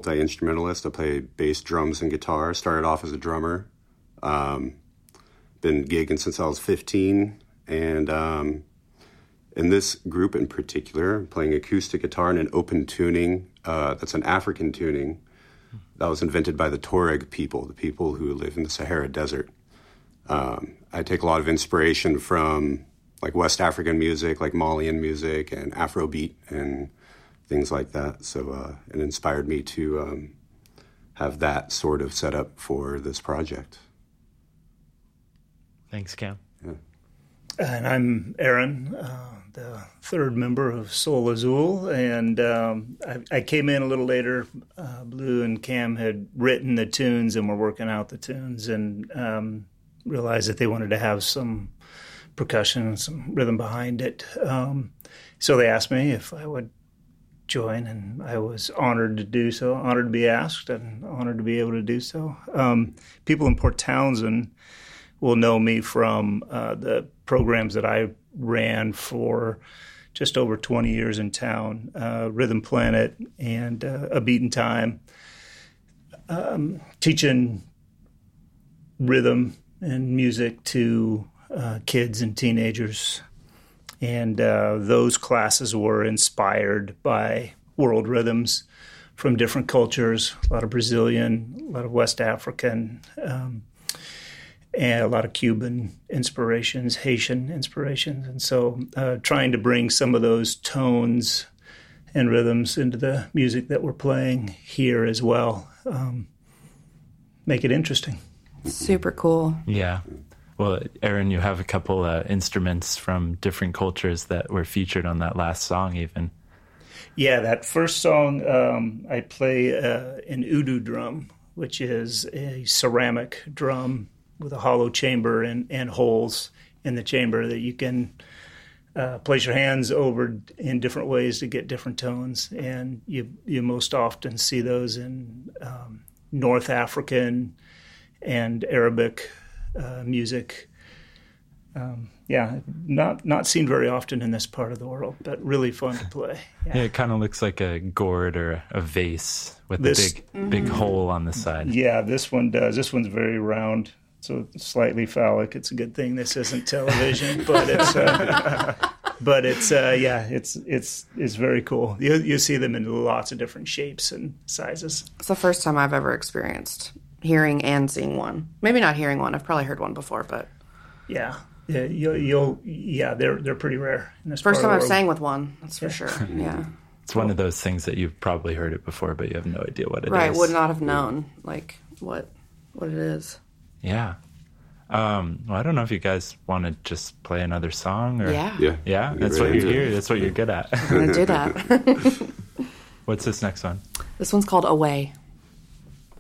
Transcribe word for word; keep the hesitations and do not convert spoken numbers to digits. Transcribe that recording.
multi-instrumentalist. I play bass, drums, and guitar. Started off as a drummer. Um, been gigging since I was fifteen. And um, in this group in particular, I'm playing acoustic guitar in an open tuning. Uh, that's an African tuning that was invented by the Tuareg people, the people who live in the Sahara Desert. Um, I take a lot of inspiration from like West African music, like Malian music and Afrobeat and things like that. So uh, it inspired me to um, have that sort of setup for this project. Thanks, Cam. Yeah. And I'm Aaron, uh, the third member of Soul Azul, and um, I, I came in a little later. Uh, Blue and Cam had written the tunes and were working out the tunes, and um, realized that they wanted to have some percussion and some rhythm behind it. Um, so they asked me if I would join, and I was honored to do so, honored to be asked, and honored to be able to do so. Um, people in Port Townsend will know me from uh, the programs that I ran for just over twenty years in town, uh, Rhythm Planet and uh, A Beat in Time, um, teaching rhythm and music to uh, kids and teenagers. And uh, those classes were inspired by world rhythms from different cultures, a lot of Brazilian, a lot of West African, um, and a lot of Cuban inspirations, Haitian inspirations. And so uh, trying to bring some of those tones and rhythms into the music that we're playing here as well, um, make it interesting. Super cool. Yeah. Well, Aaron, you have a couple uh, instruments from different cultures that were featured on that last song even. Yeah, that first song, um, I play uh, an udu drum, which is a ceramic drum with a hollow chamber and, and holes in the chamber that you can uh, place your hands over in different ways to get different tones. And you you most often see those in um, North African and Arabic uh, music. Um, yeah, not not seen very often in this part of the world, but really fun to play. Yeah, yeah, it kind of looks like a gourd or a vase with This- a big mm-hmm. big hole on the side. Yeah, this one does. This one's very round, so slightly phallic. It's a good thing this isn't television, but it's uh, but it's uh, yeah, it's it's it's very cool. You you see them in lots of different shapes and sizes. It's the first time I've ever experienced hearing and seeing one. Maybe not hearing one. I've probably heard one before, but Yeah, yeah, you'll, you'll yeah, they're they're pretty rare in this first part time of I've the world. sang with one. That's for Yeah. sure. Yeah. It's one of those things that you've probably heard it before, but you have no idea what it Right. is. Would not have known like what what it is. Yeah. Um, well, I don't know if you guys want to just play another song or Yeah. Yeah. yeah, Get that's right what you're into it. here. That's what you're good at. I'm gonna do that. What's this next one? This one's called Away.